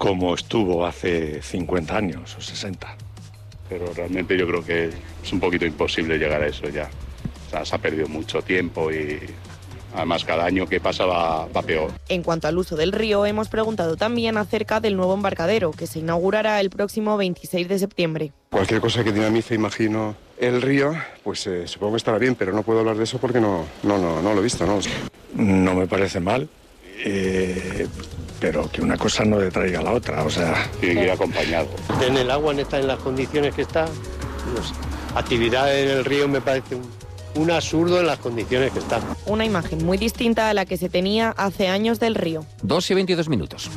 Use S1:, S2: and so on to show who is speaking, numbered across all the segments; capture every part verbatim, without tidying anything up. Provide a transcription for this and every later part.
S1: como estuvo hace cincuenta años o sesenta.
S2: Pero realmente yo creo que es un poquito imposible llegar a eso ya. O sea, se ha perdido mucho tiempo y además cada año que pasa va, va peor.
S3: En cuanto al uso del río, hemos preguntado también acerca del nuevo embarcadero, que se inaugurará el próximo veintiséis de septiembre.
S4: Cualquier cosa que dinamice, imagino, el río, pues eh, supongo que estará bien, pero no puedo hablar de eso porque no, no, no, no lo he visto, ¿no?
S1: No me parece mal, eh, pero que una cosa no detraiga a la otra, o sea...
S2: Tiene que ir acompañado.
S5: En el agua, en, esta, en las condiciones que está, no sé, actividad en el río me parece un, un absurdo en las condiciones que está.
S3: Una imagen muy distinta a la que se tenía hace años del río.
S6: dos y veintidós minutos.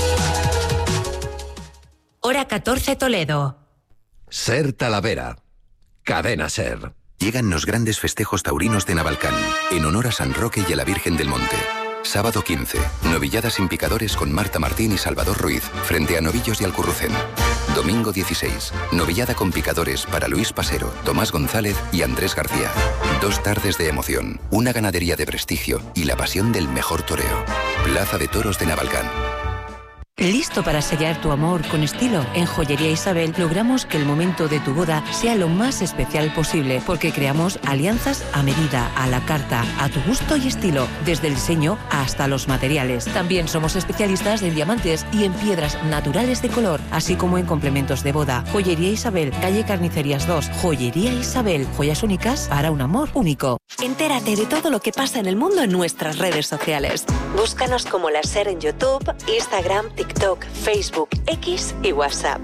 S7: Hora catorce Toledo.
S8: Ser Talavera. Cadena Ser.
S9: Llegan los grandes festejos taurinos de Navalcán, en honor a San Roque y a la Virgen del Monte. Sábado quince, novillada sin picadores con Marta Martín y Salvador Ruiz, frente a Novillos y Alcurrucén. Domingo dieciséis, novillada con picadores para Luis Pasero, Tomás González y Andrés García. Dos tardes de emoción, una ganadería de prestigio y la pasión del mejor toreo. Plaza de Toros de Navalcán.
S7: ¿Listo para sellar tu amor con estilo? En Joyería Isabel logramos que el momento de tu boda sea lo más especial posible, porque creamos alianzas a medida, a la carta, a tu gusto y estilo, desde el diseño hasta los materiales. También somos especialistas en diamantes y en piedras naturales de color, así como en complementos de boda. Joyería Isabel, calle Carnicerías dos. Joyería Isabel, joyas únicas para un amor único.
S10: Entérate de todo lo que pasa en el mundo en nuestras redes sociales. Búscanos como La Ser en YouTube, Instagram, TikTok, Facebook, X y WhatsApp.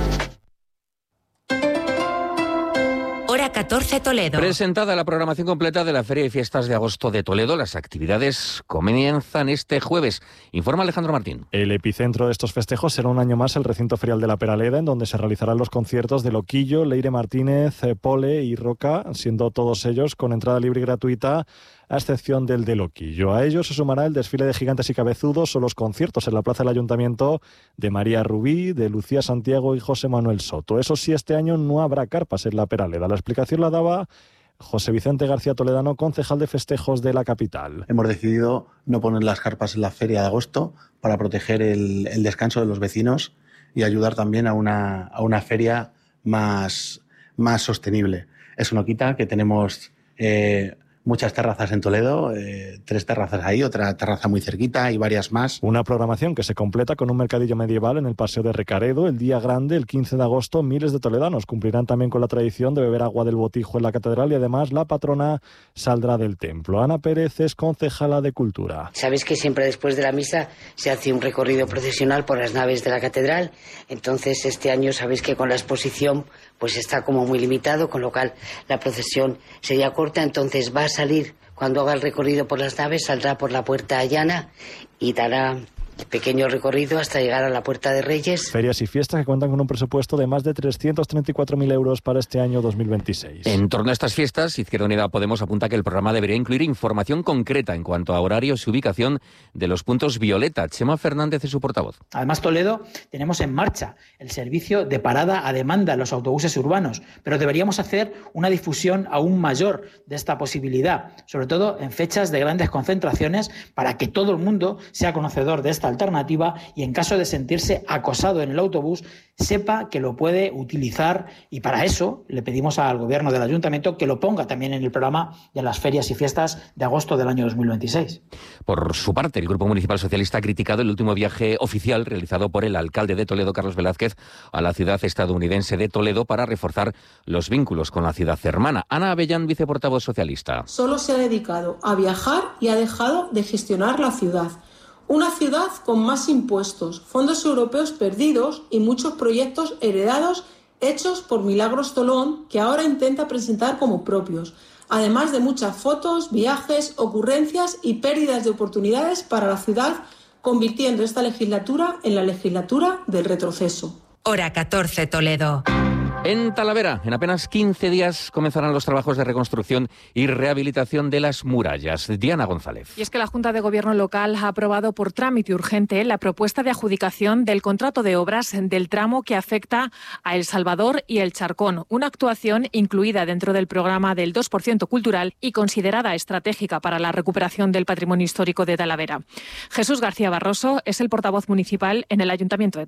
S7: Hora catorce Toledo.
S6: Presentada la programación completa de la Feria y Fiestas de Agosto de Toledo, las actividades comienzan este jueves. Informa Alejandro Martín.
S11: El epicentro de estos festejos será un año más el recinto ferial de la Peraleda, en donde se realizarán los conciertos de Loquillo, Leire Martínez, Pole y Roca, siendo todos ellos con entrada libre y gratuita, a excepción del de Loquillo. A ellos se sumará el desfile de gigantes y cabezudos o los conciertos en la Plaza del Ayuntamiento de María Rubí, de Lucía Santiago y José Manuel Soto. Eso sí, este año no habrá carpas en la Peraleda. La explicación la daba José Vicente García Toledano, concejal de festejos de la capital.
S12: Hemos decidido no poner las carpas en la feria de agosto para proteger el, el descanso de los vecinos y ayudar también a una, a una feria más, más sostenible. Eso no quita que tenemos Eh, muchas terrazas en Toledo, eh, tres terrazas ahí, otra terraza muy cerquita y varias más.
S11: Una programación que se completa con un mercadillo medieval en el Paseo de Recaredo. El día grande, el quince de agosto, miles de toledanos cumplirán también con la tradición de beber agua del botijo en la catedral y además la patrona saldrá del templo. Ana Pérez es concejala de Cultura.
S13: Sabéis que siempre después de la misa se hace un recorrido procesional por las naves de la catedral, entonces este año sabéis que con la exposición pues está como muy limitado, con lo cual la procesión sería corta, entonces va a salir, cuando haga el recorrido por las naves, saldrá por la Puerta Llana y dará pequeño recorrido hasta llegar a la Puerta de Reyes.
S11: Ferias y fiestas que cuentan con un presupuesto de más de trescientos treinta y cuatro mil euros para este año dos mil veintiséis.
S6: En torno a estas fiestas, Izquierda Unida Podemos apunta que el programa debería incluir información concreta en cuanto a horarios y ubicación de los puntos violeta. Chema Fernández es su portavoz.
S14: Además, Toledo, tenemos en marcha el servicio de parada a demanda en los autobuses urbanos, pero deberíamos hacer una difusión aún mayor de esta posibilidad, sobre todo en fechas de grandes concentraciones, para que todo el mundo sea conocedor de esta alternativa y en caso de sentirse acosado en el autobús sepa que lo puede utilizar, y para eso le pedimos al gobierno del ayuntamiento que lo ponga también en el programa de las ferias y fiestas de agosto del año dos mil veintiséis.
S6: Por su parte, el Grupo Municipal Socialista ha criticado el último viaje oficial realizado por el alcalde de Toledo, Carlos Velázquez, a la ciudad estadounidense de Toledo para reforzar los vínculos con la ciudad hermana. Ana Avellán, viceportavoz socialista.
S15: Solo se ha dedicado a viajar y ha dejado de gestionar la ciudad. Una ciudad con más impuestos, fondos europeos perdidos y muchos proyectos heredados hechos por Milagros Tolón, que ahora intenta presentar como propios, además de muchas fotos, viajes, ocurrencias y pérdidas de oportunidades para la ciudad, convirtiendo esta legislatura en la legislatura del retroceso.
S7: Hora catorce Toledo.
S6: En Talavera, en apenas quince días comenzarán los trabajos de reconstrucción y rehabilitación de las murallas. Diana González.
S16: Y es que la Junta de Gobierno local ha aprobado por trámite urgente la propuesta de adjudicación del contrato de obras del tramo que afecta a El Salvador y El Charcón, una actuación incluida dentro del programa del dos por ciento cultural y considerada estratégica para la recuperación del patrimonio histórico de Talavera. Jesús García Barroso es el portavoz municipal en el Ayuntamiento de